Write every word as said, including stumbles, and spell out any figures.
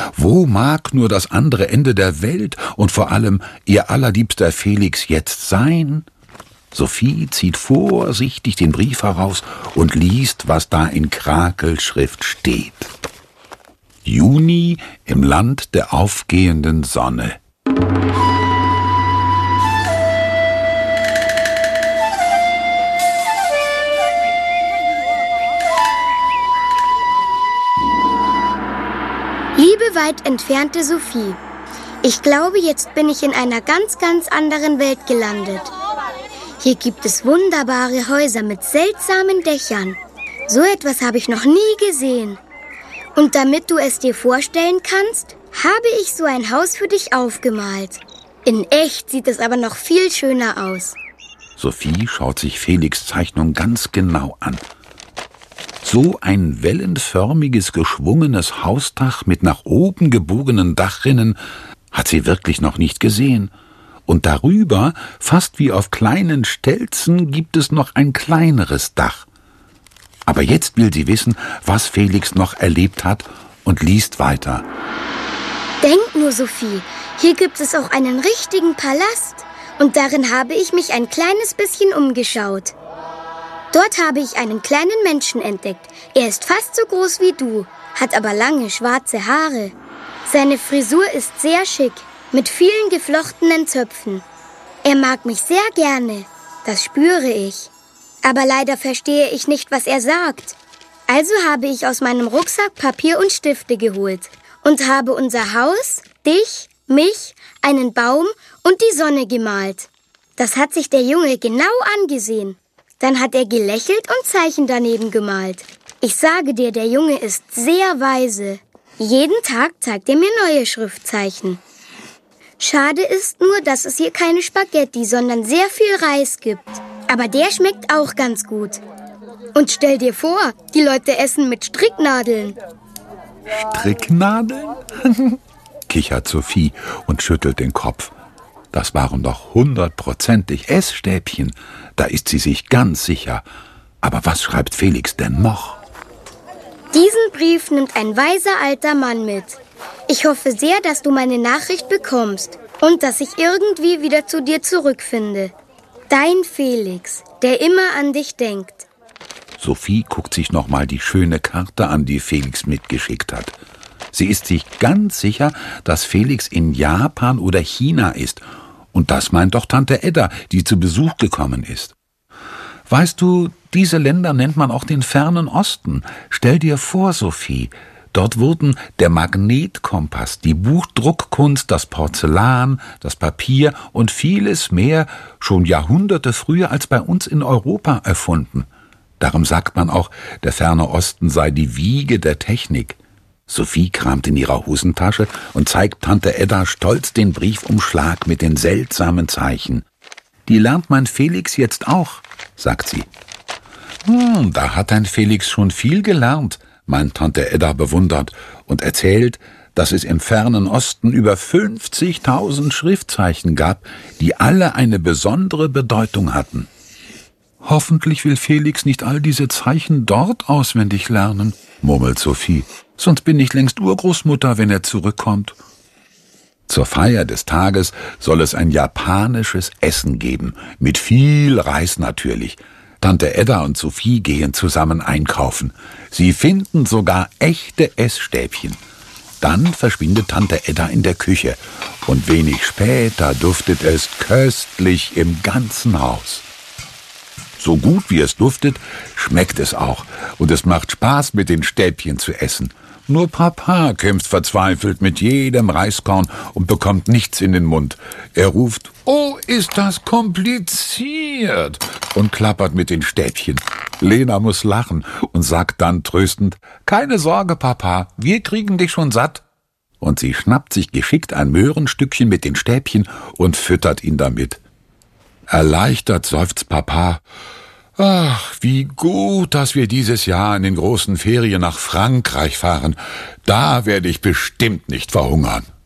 Wo mag nur das andere Ende der Welt und vor allem ihr allerliebster Felix jetzt sein? Sophie zieht vorsichtig den Brief heraus und liest, was da in Krakelschrift steht. Juni im Land der aufgehenden Sonne. Liebe weit entfernte Sophie, ich glaube, jetzt bin ich in einer ganz, ganz anderen Welt gelandet. Hier gibt es wunderbare Häuser mit seltsamen Dächern. So etwas habe ich noch nie gesehen. Und damit du es dir vorstellen kannst, habe ich so ein Haus für dich aufgemalt. In echt sieht es aber noch viel schöner aus. Sophie schaut sich Felix' Zeichnung ganz genau an. So ein wellenförmiges, geschwungenes Hausdach mit nach oben gebogenen Dachrinnen hat sie wirklich noch nicht gesehen. Und darüber, fast wie auf kleinen Stelzen, gibt es noch ein kleineres Dach. Aber jetzt will sie wissen, was Felix noch erlebt hat und liest weiter. Denk nur, Sophie, hier gibt es auch einen richtigen Palast. Und darin habe ich mich ein kleines bisschen umgeschaut. Dort habe ich einen kleinen Menschen entdeckt. Er ist fast so groß wie du, hat aber lange schwarze Haare. Seine Frisur ist sehr schick, mit vielen geflochtenen Zöpfen. Er mag mich sehr gerne, das spüre ich. Aber leider verstehe ich nicht, was er sagt. Also habe ich aus meinem Rucksack Papier und Stifte geholt und habe unser Haus, dich, mich, einen Baum und die Sonne gemalt. Das hat sich der Junge genau angesehen. Dann hat er gelächelt und Zeichen daneben gemalt. Ich sage dir, der Junge ist sehr weise. Jeden Tag zeigt er mir neue Schriftzeichen. Schade ist nur, dass es hier keine Spaghetti, sondern sehr viel Reis gibt. Aber der schmeckt auch ganz gut. Und stell dir vor, die Leute essen mit Stricknadeln. Stricknadeln? Kichert Sophie und schüttelt den Kopf. Das waren doch hundertprozentig Essstäbchen. Da ist sie sich ganz sicher. Aber was schreibt Felix denn noch? Diesen Brief nimmt ein weiser alter Mann mit. Ich hoffe sehr, dass du meine Nachricht bekommst und dass ich irgendwie wieder zu dir zurückfinde. Dein Felix, der immer an dich denkt. Sophie guckt sich nochmal die schöne Karte an, die Felix mitgeschickt hat. Sie ist sich ganz sicher, dass Felix in Japan oder China ist. Und das meint doch Tante Edda, die zu Besuch gekommen ist. Weißt du, diese Länder nennt man auch den fernen Osten. Stell dir vor, Sophie, dort wurden der Magnetkompass, die Buchdruckkunst, das Porzellan, das Papier und vieles mehr schon Jahrhunderte früher als bei uns in Europa erfunden. Darum sagt man auch, der ferne Osten sei die Wiege der Technik. Sophie kramt in ihrer Hosentasche und zeigt Tante Edda stolz den Briefumschlag mit den seltsamen Zeichen. Die lernt mein Felix jetzt auch, sagt sie. Hm, da hat dein Felix schon viel gelernt, meint Tante Edda bewundert und erzählt, dass es im fernen Osten über fünfzigtausend Schriftzeichen gab, die alle eine besondere Bedeutung hatten. Hoffentlich will Felix nicht all diese Zeichen dort auswendig lernen, murmelt Sophie. Sonst bin ich längst Urgroßmutter, wenn er zurückkommt. Zur Feier des Tages soll es ein japanisches Essen geben, mit viel Reis natürlich. Tante Edda und Sophie gehen zusammen einkaufen. Sie finden sogar echte Essstäbchen. Dann verschwindet Tante Edda in der Küche und wenig später duftet es köstlich im ganzen Haus. So gut wie es duftet, schmeckt es auch und es macht Spaß, mit den Stäbchen zu essen. Nur Papa kämpft verzweifelt mit jedem Reiskorn und bekommt nichts in den Mund. Er ruft, »Oh, ist das kompliziert!« und klappert mit den Stäbchen. Lena muss lachen und sagt dann tröstend, »Keine Sorge, Papa, wir kriegen dich schon satt.« Und sie schnappt sich geschickt ein Möhrenstückchen mit den Stäbchen und füttert ihn damit. Erleichtert seufzt Papa, »Ach, wie gut, dass wir dieses Jahr in den großen Ferien nach Frankreich fahren. Da werde ich bestimmt nicht verhungern.«